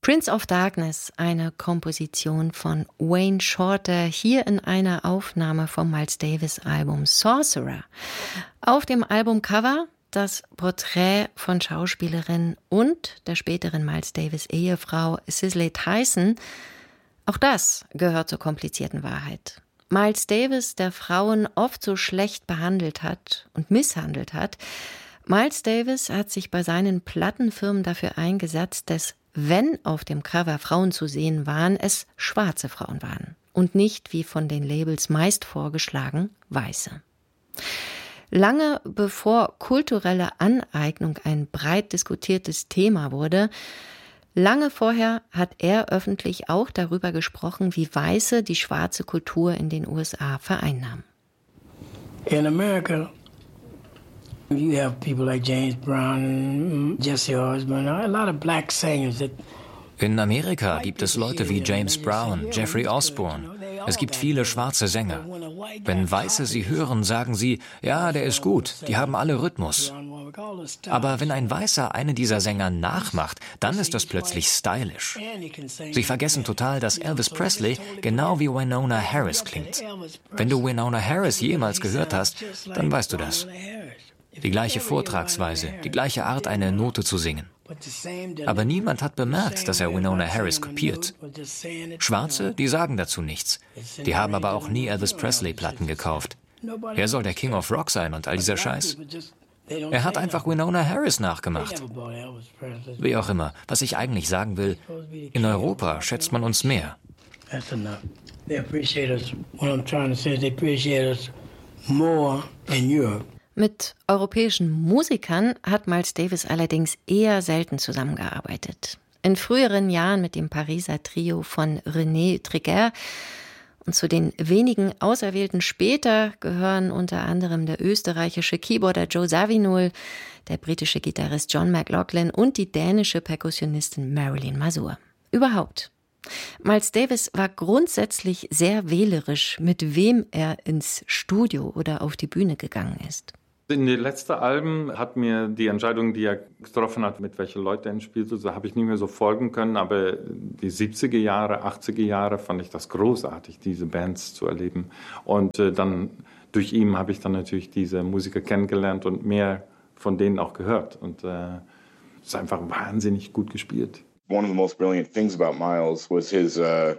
Prince of Darkness, eine Komposition von Wayne Shorter, hier in einer Aufnahme vom Miles Davis Album Sorcerer. Auf dem Albumcover das Porträt von Schauspielerin und der späteren Miles Davis Ehefrau Cicely Tyson. Auch das gehört zur komplizierten Wahrheit. Miles Davis, der Frauen oft so schlecht behandelt hat und misshandelt hat, Miles Davis hat sich bei seinen Plattenfirmen dafür eingesetzt, dass, wenn auf dem Cover Frauen zu sehen waren, es schwarze Frauen waren und nicht, wie von den Labels meist vorgeschlagen, weiße. Lange bevor kulturelle Aneignung ein breit diskutiertes Thema wurde, lange vorher hat er öffentlich auch darüber gesprochen, wie Weiße die schwarze Kultur in den USA vereinnahmen. In America, you have people like James Brown, Jesse Osborne, a lot of black singers that. In Amerika gibt es Leute wie James Brown, Jeffrey Osborne. Es gibt viele schwarze Sänger. Wenn Weiße sie hören, sagen sie, ja, der ist gut, die haben alle Rhythmus. Aber wenn ein Weißer einen dieser Sänger nachmacht, dann ist das plötzlich stylisch. Sie vergessen total, dass Elvis Presley genau wie Winona Harris klingt. Wenn du Winona Harris jemals gehört hast, dann weißt du das. Die gleiche Vortragsweise, die gleiche Art, eine Note zu singen. Aber niemand hat bemerkt, dass er Winona Harris kopiert. Schwarze, die sagen dazu nichts. Die haben aber auch nie Elvis Presley-Platten gekauft. Er soll der King of Rock sein und all dieser Scheiß. Er hat einfach Winona Harris nachgemacht. Wie auch immer, was ich eigentlich sagen will, in Europa schätzt man uns mehr. Mit europäischen Musikern hat Miles Davis allerdings eher selten zusammengearbeitet. In früheren Jahren mit dem Pariser Trio von René Triguer und zu den wenigen Auserwählten später gehören unter anderem der österreichische Keyboarder Joe Zawinul, der britische Gitarrist John McLaughlin und die dänische Perkussionistin Marilyn Mazur. Überhaupt. Miles Davis war grundsätzlich sehr wählerisch, mit wem er ins Studio oder auf die Bühne gegangen ist. In den letzten Alben hat mir die Entscheidung, die er getroffen hat, mit welchen Leuten er spielte, so habe ich nicht mehr so folgen können. Aber die 70er Jahre, 80er Jahre fand ich das großartig, diese Bands zu erleben. Und dann durch ihn habe ich dann natürlich diese Musiker kennengelernt und mehr von denen auch gehört. Und es ist einfach wahnsinnig gut gespielt. One of the most brilliant things about Miles was his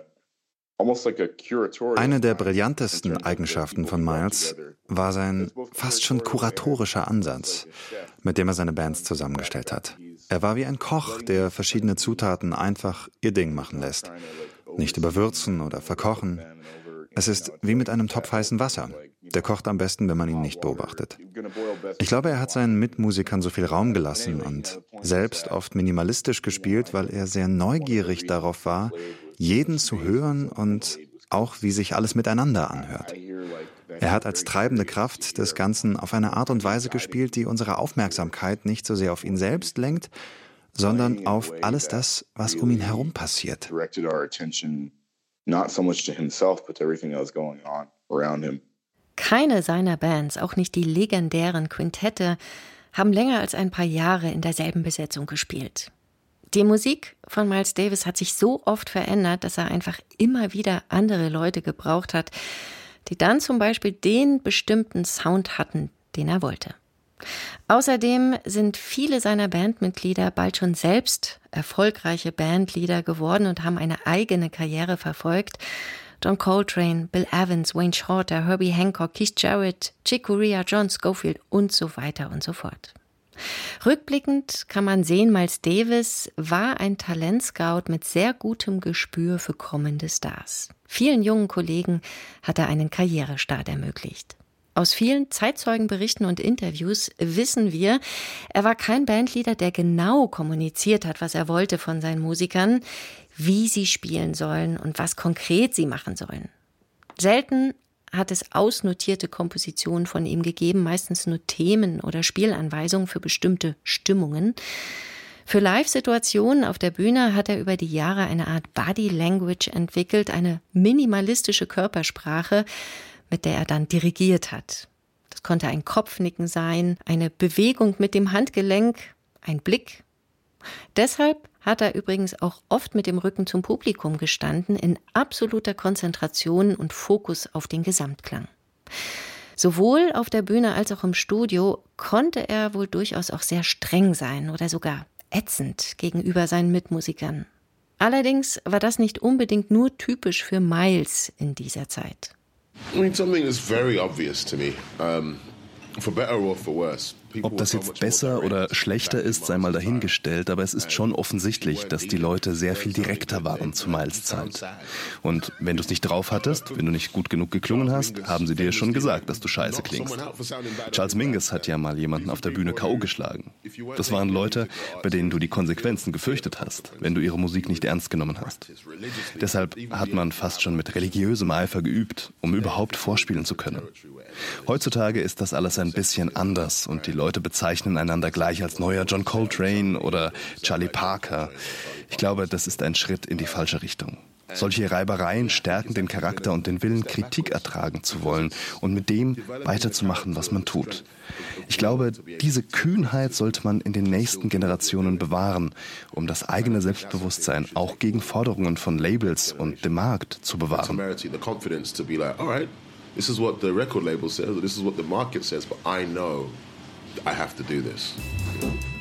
Eine der brillantesten Eigenschaften von Miles war sein fast schon kuratorischer Ansatz, mit dem er seine Bands zusammengestellt hat. Er war wie ein Koch, der verschiedene Zutaten einfach ihr Ding machen lässt. Nicht überwürzen oder verkochen. Es ist wie mit einem Topf heißen Wasser. Der kocht am besten, wenn man ihn nicht beobachtet. Ich glaube, er hat seinen Mitmusikern so viel Raum gelassen und selbst oft minimalistisch gespielt, weil er sehr neugierig darauf war, jeden zu hören und auch, wie sich alles miteinander anhört. Er hat als treibende Kraft des Ganzen auf eine Art und Weise gespielt, die unsere Aufmerksamkeit nicht so sehr auf ihn selbst lenkt, sondern auf alles das, was um ihn herum passiert. Keine seiner Bands, auch nicht die legendären Quintette, haben länger als ein paar Jahre in derselben Besetzung gespielt. Die Musik von Miles Davis hat sich so oft verändert, dass er einfach immer wieder andere Leute gebraucht hat, die dann zum Beispiel den bestimmten Sound hatten, den er wollte. Außerdem sind viele seiner Bandmitglieder bald schon selbst erfolgreiche Bandleader geworden und haben eine eigene Karriere verfolgt. John Coltrane, Bill Evans, Wayne Shorter, Herbie Hancock, Keith Jarrett, Chick Corea, John Scofield und so weiter und so fort. Rückblickend kann man sehen, Miles Davis war ein Talentscout mit sehr gutem Gespür für kommende Stars. Vielen jungen Kollegen hat er einen Karrierestart ermöglicht. Aus vielen Zeitzeugenberichten und Interviews wissen wir, er war kein Bandleader, der genau kommuniziert hat, was er wollte von seinen Musikern, wie sie spielen sollen und was konkret sie machen sollen. Selten hat es ausnotierte Kompositionen von ihm gegeben, meistens nur Themen oder Spielanweisungen für bestimmte Stimmungen. Für Live-Situationen auf der Bühne hat er über die Jahre eine Art Body Language entwickelt, eine minimalistische Körpersprache, mit der er dann dirigiert hat. Das konnte ein Kopfnicken sein, eine Bewegung mit dem Handgelenk, ein Blick, Deshalb hat er übrigens auch oft mit dem Rücken zum Publikum gestanden, in absoluter Konzentration und Fokus auf den Gesamtklang. Sowohl auf der Bühne als auch im Studio konnte er wohl durchaus auch sehr streng sein oder sogar ätzend gegenüber seinen Mitmusikern. Allerdings war das nicht unbedingt nur typisch für Miles in dieser Zeit. I mean, something is very obvious to me. For better or for worse. Ob das jetzt besser oder schlechter ist, sei mal dahingestellt, aber es ist schon offensichtlich, dass die Leute sehr viel direkter waren zu Miles Zeit. Und wenn du es nicht drauf hattest, wenn du nicht gut genug geklungen hast, haben sie dir schon gesagt, dass du scheiße klingst. Charles Mingus hat ja mal jemanden auf der Bühne K.O. geschlagen. Das waren Leute, bei denen du die Konsequenzen gefürchtet hast, wenn du ihre Musik nicht ernst genommen hast. Deshalb hat man fast schon mit religiösem Eifer geübt, um überhaupt vorspielen zu können. Heutzutage ist das alles ein bisschen anders und die Leute bezeichnen einander gleich als neuer John Coltrane oder Charlie Parker. Ich glaube, das ist ein Schritt in die falsche Richtung. Solche Reibereien stärken den Charakter und den Willen, Kritik ertragen zu wollen und mit dem weiterzumachen, was man tut. Ich glaube, diese Kühnheit sollte man in den nächsten Generationen bewahren, um das eigene Selbstbewusstsein auch gegen Forderungen von Labels und dem Markt zu bewahren. This is what the record label says, or this is what the market says, but I know I have to do this.